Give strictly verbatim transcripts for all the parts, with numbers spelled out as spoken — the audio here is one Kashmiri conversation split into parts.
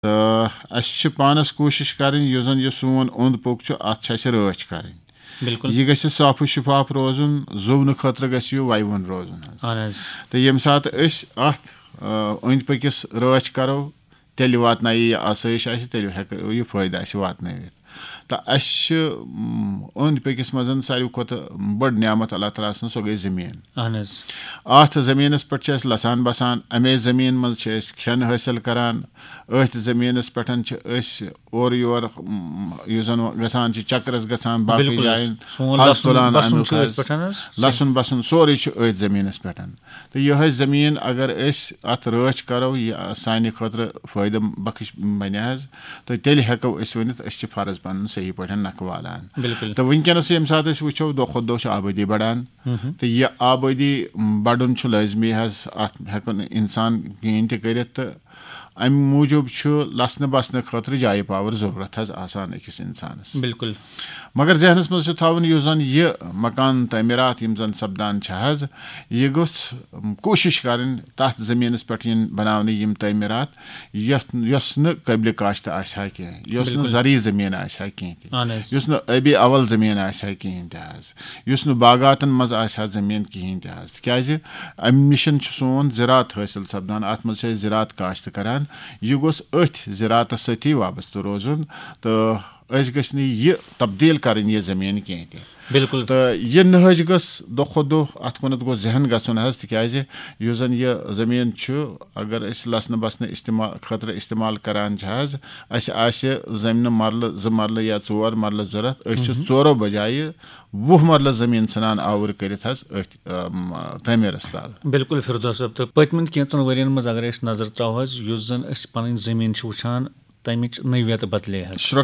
अस पानस कोशिश करें यह जन यह सोन ओंद पोक अत रच करें बिल्कुल यह गि साफ शिफाफ रोजन जुवन खतर गि वयवन रोजन तो ये सात अत अंद पकिस रच करो तेल वात यह आसाइश तेल हेको यह फायदा वात तो अस अंद पकिस मज सारे खुद बड़ नियामत अल्लाह ताला सो गई जमीन अत जमीनस पे लसान बसान अमे जमीन मज खेन हासिल करान अथ जमीनस पे और योर जन गसान चक्रस गसान बाकी जायन हज तुलान लसन बसन सोरे अथ जमीनस पे तो यह जमीन अगर अत रच करो यह सान खतर फायदा बख्श बन तो तेल हेको वनित फर्ज पन सही पे नख वालान तो वनकस ये सात वो दो खुद दो आबादी बढ़ान तो यह आबादी बढ़न लाजमी अत हेकन इंसान कहें तक तो अम मूजूब लसन बसन खतर जाय पावर जरूरत आसान अकिस इंसानस बिल्कुल मगर जहनस मज थवन यह जन यह मकान तमीरात यम जन सपदान यह गोस कोशिश करें तथ जमीनस पे बनाने यम तमीरात यस न कबिल काश्त आशा कह जरी जमीन आशा कहें अबी अवल जमीन आशा कहें तज बागातन मज आशा जमीन कहें तज क्या अम निशन सोन ज़रात हासिल सपदान अत मज ज़रात काश्त करान यह गोस अथ ज़रात सती वाबस्त रोजन तो गि यह तब्दील करें यह जमीन कहें बिल्कुल तो यह नहज गस दो खुद दो अत कुन गो जहन गसन तिज यह जन यह जमीन अगर लसन बसन इस्तेमाल खतर इस्तेमाल करान अस जमीन मरल ज मरल या चोर मरल जरूरत अस चोरो बजाय वह मरल जमीन सान आवर कर तमीरस तल बिल्कुल फिरदौस साहब तो पतमन कैंचन वरियन मज अगर नजर त्रो युस जन पन जमीन वुचान तमिच नवियत बदले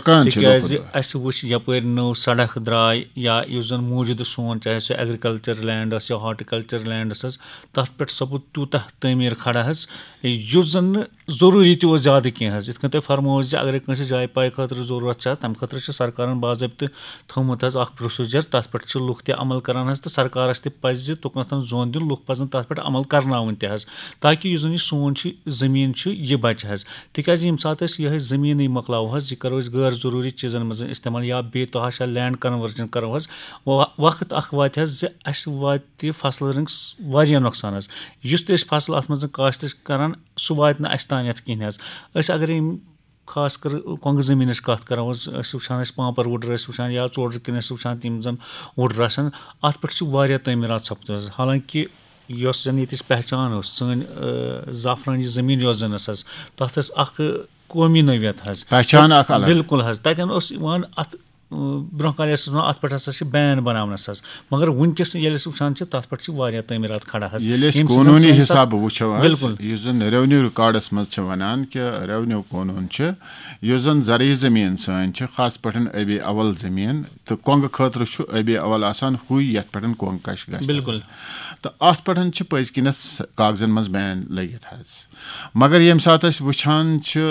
तिकाज वुच यपर नव सड़क द्राय या युस जन मौजूद सोन चाहे सह एग्रीकल्चर लैंड या हॉर्टिकल्चर लैंड तथ पे सपद तूत तमीर खड़ा युस जन जरूरी तो ज्यादा कह इत तुम फरमो अगर कंस जाय पाई खतर जरूरत तम खतर सरकार बाज़ाब्त थोमुत प्रोसीजर तथ पे लुख त अमल करान तो सरकारस तज तुकन जोन दिन लुख पजन तथ पे अमल करनावन तह ताकि यह जन सोन जमीन यह बचे तिकाज यम सात यह जमीन मकलाव यह करो गैर जरूरी चीज़न मज इस्तेमाल या बे तो लैंड कन्वर्जन करो वक्त अख वात अस वात फसल रंग वारिया नुकसान युस फसल अत मज काश्त करान सह वात अस तानत कहें अगर खास कर कोंग जमीन कत करो वुचान पापर वुडर वुचान या चोडर किन वुचान तम जन वुडर आसान अत पे तमीरात सपद हालांकि यस जन ये पहचान सन जाफरानी जमीन यस जन तथ कौमी नवियत पहचान बिल्कुल तन अत ब्रोह काल अत पे बैन बनावनस मगर वनकस वुचान तथ पे तमीरात खड़ा कानूनी हिसाब वो बिल्कुल रेवन्यू रिकॉर्डस मज वनान कि रेवन्यू कानून यह जन जरी जमीन सन खास पे अबी अवल जमीन तो कोंग खतर अबी अवल आसान हु ये पे कोंग कश बिल्कुल तो अत पे पज किनस कागजन मज बैन लगित मगर ये सात वुचान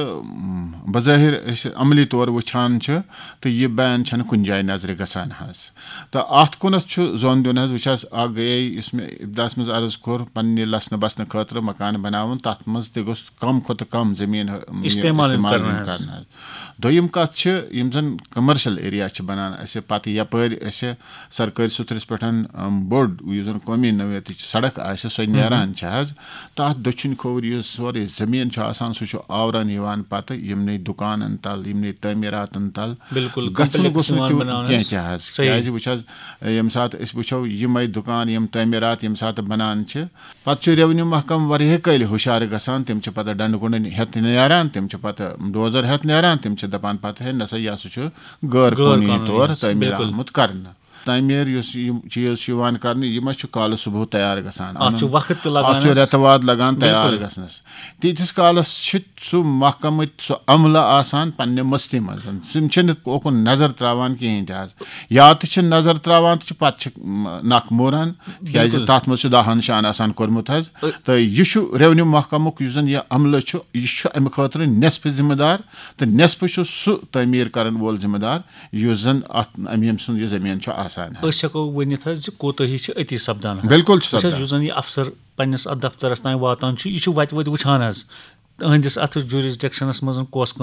बज़ाहिर अमली तौर वुचान तो यह बैन कुन जाय नजर गसान तो अत कुन जोन दिन वह अ गए इब्दास मज अर्ज कोर पन्ने लसन बसन खतर मकान बनावन तथ मज तोस कम खुद कम जमीन इस्तेमाल कर दोयम कत यम जन कमर्शियल एरिया बनान पे यपर सरकारी सुथरस पे बोड़ जन कौमी नवियत सड़क सो नान तथ दक्षिण खोवर सोरे जमीन सह आवरान पे यमन दुकान तल यमन तमीरातन तल गसन गोस क्या वो यम सात वो यम दुकान यम तमीरात यम सात बनान पे रेवन्यू महकम वारिया कल हुशार गसान तम पे डंड गुंड हेत नान तम पे डोजर हेत नान तम दपान पे है नसा यह सह गैर कानूनी तौर तमीर आमुत कर तमीर चीज कर यह काल सुबह तैयार गसान रेत वाद लगान तैयार गसनस तीतिस कालस सह महकम सह अमला आसान पन्ने मस्ती मज ओकुन नजर त्रावान कहें तज या तो नजर त्रावान तो पे नक मोरान क्या तथ मज दहन शान आसान कोर्मुत तो यह रेवन्यू महकमुक जन यह अमल यह अमि खतर नेसफ जिम्मेदार तो नेसफ सह तमीर करन वोल जिम्मेदार युस जन अम सुन यह जमीन हेको वनित कोताही अति सपदान बिल्कुल जन यह अफसर पन्नस दफ्तरस तान वातान यह वत वत वुचान अहंदिस अथ जुरिसडिक्शनस मज कस